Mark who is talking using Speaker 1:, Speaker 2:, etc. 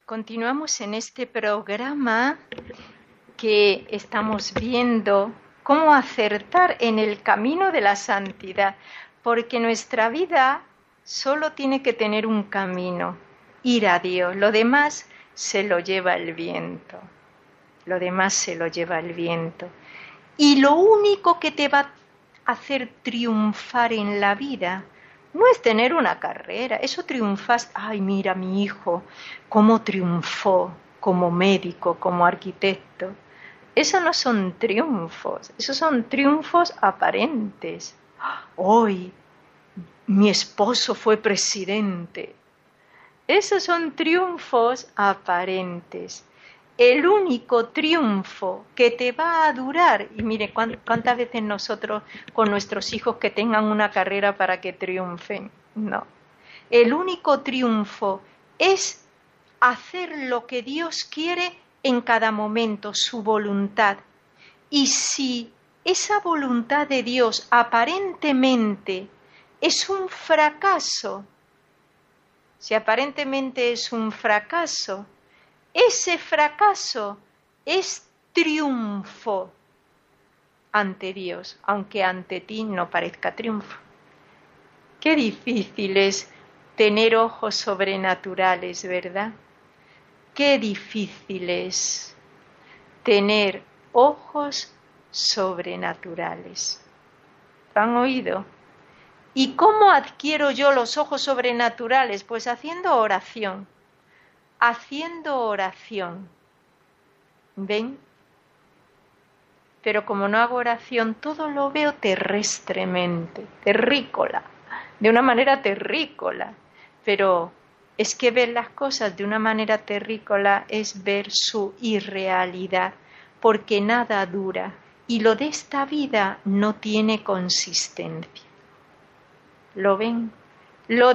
Speaker 1: Continuamos en este programa que estamos viendo cómo acertar en el camino de la santidad, porque nuestra vida solo tiene que tener un camino, ir a Dios. Lo demás se lo lleva el viento. Lo demás se lo lleva el viento. Y lo único que te va a hacer triunfar en la vida no es tener una carrera, eso triunfas, ay, mira mi hijo, cómo triunfó como médico, como arquitecto. Eso no son triunfos, esos son triunfos aparentes. Hoy mi esposo fue presidente. Esos son triunfos aparentes. El único triunfo que te va a durar, y mire cuántas veces nosotros con nuestros hijos que tengan una carrera para que triunfen, no. El único triunfo es hacer lo que Dios quiere en cada momento, su voluntad. Y si esa voluntad de Dios aparentemente es un fracaso, si aparentemente es un fracaso, ese fracaso es triunfo ante Dios, aunque ante ti no parezca triunfo. Qué difícil es tener ojos sobrenaturales, ¿verdad? Qué difícil es tener ojos sobrenaturales. ¿Lo han oído? ¿Y cómo adquiero yo los ojos sobrenaturales? Pues haciendo oración. Haciendo oración. ¿Ven? Pero como no hago oración, todo lo veo terrestremente, terrícola, de una manera terrícola. Pero es que ver las cosas de una manera terrícola es ver su irrealidad, porque nada dura y lo de esta vida no tiene consistencia. ¿Lo ven? Lo